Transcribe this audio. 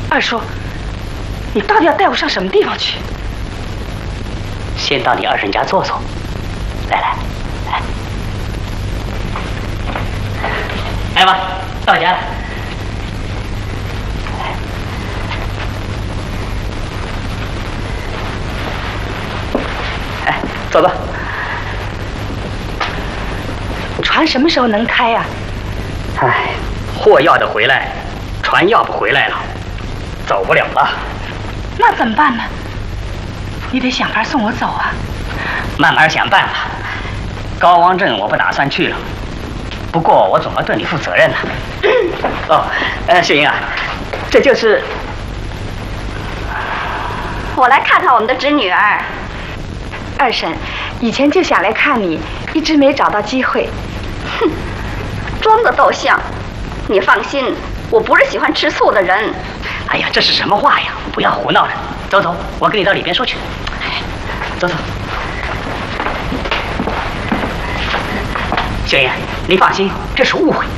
二叔，你到底要带我上什么地方去？ 先到你二婶家坐坐。来，来吧，到家了。哎，坐吧。 船什么时候能开呀？ 哎，货要得回来，船要不回来了，走不了了。 那怎么办呢？你得想法送我走啊。 慢慢想办法。高王镇我不打算去了，不过我总要对你负责任呐。秀英啊，这就是我来看看我们的侄女儿。 二婶，以前就想来看你，一直没找到机会。 哼，装的倒像。你放心，我不是喜欢吃醋的人。 哎呀，这是什么话呀？不要胡闹了。走走，我跟你到里边说去。走走。秀英，你放心，这是误会。